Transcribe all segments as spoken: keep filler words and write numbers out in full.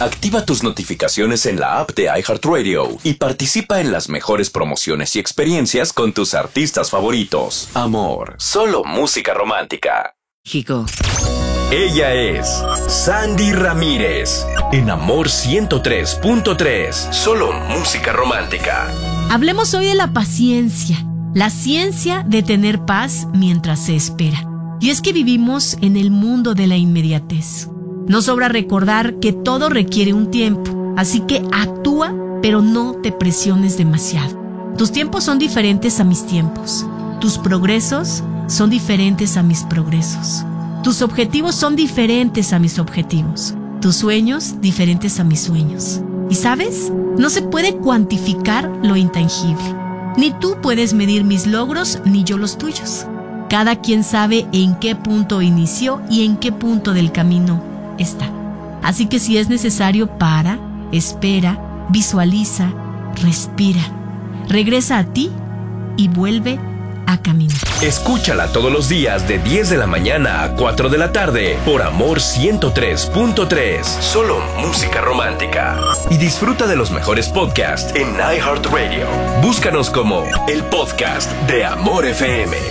Activa tus notificaciones en la app de iHeartRadio y participa en las mejores promociones y experiencias con tus artistas favoritos. Amor, solo música romántica. Chico. Ella es Sandy Ramírez, en Amor ciento tres punto tres, solo música romántica. Hablemos hoy de la paciencia, la ciencia de tener paz mientras se espera. Y es que vivimos en el mundo de la inmediatez. No sobra recordar que todo requiere un tiempo, así que actúa, pero no te presiones demasiado. Tus tiempos son diferentes a mis tiempos. Tus progresos son diferentes a mis progresos. Tus objetivos son diferentes a mis objetivos. Tus sueños diferentes a mis sueños. ¿Y sabes? No se puede cuantificar lo intangible. Ni tú puedes medir mis logros, ni yo los tuyos. Cada quien sabe en qué punto inició y en qué punto del camino está. Así que si es necesario, para, espera, visualiza, respira. Regresa a ti y vuelve a caminar. Escúchala todos los días de diez de la mañana a cuatro de la tarde por Amor ciento tres punto tres. Solo música romántica. Y disfruta de los mejores podcasts en iHeartRadio. Búscanos como el podcast de Amor F M.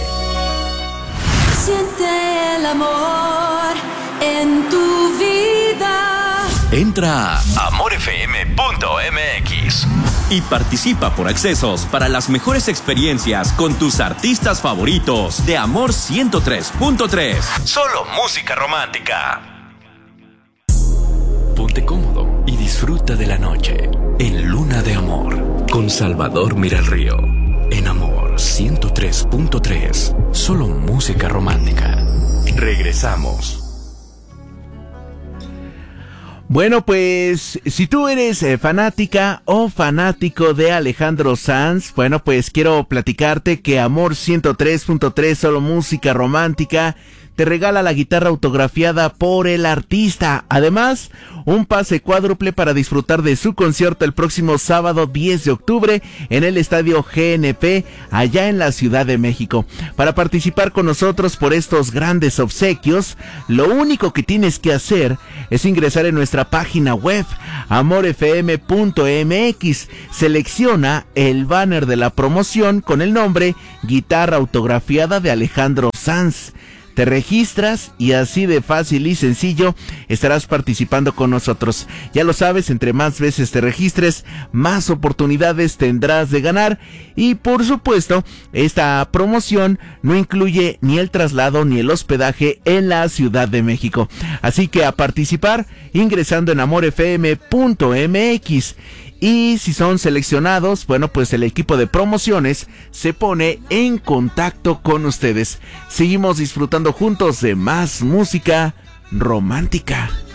Siente el amor en tu vida. Entra a amor f m punto m x y participa por accesos para las mejores experiencias con tus artistas favoritos de Amor ciento tres punto tres. Solo música romántica. Ponte cómodo y disfruta de la noche en Luna de Amor con Salvador Miralrío. En Amor ciento tres punto tres. Solo música romántica. Regresamos. Bueno, pues si tú eres eh, fanática o fanático de Alejandro Sanz, bueno, pues quiero platicarte que Amor ciento tres punto tres, solo música romántica, te regala la guitarra autografiada por el artista. Además, un pase cuádruple para disfrutar de su concierto el próximo sábado diez de octubre en el Estadio G N P, allá en la Ciudad de México. Para participar con nosotros por estos grandes obsequios, lo único que tienes que hacer es ingresar en nuestra página web, amor f m punto m x. Selecciona el banner de la promoción con el nombre Guitarra Autografiada de Alejandro Sanz. Te registras y así de fácil y sencillo estarás participando con nosotros. Ya lo sabes, entre más veces te registres, más oportunidades tendrás de ganar. Y por supuesto, esta promoción no incluye ni el traslado ni el hospedaje en la Ciudad de México. Así que a participar ingresando en amor f m punto m x. Y si son seleccionados, bueno, pues el equipo de promociones se pone en contacto con ustedes. Seguimos disfrutando juntos de más música romántica.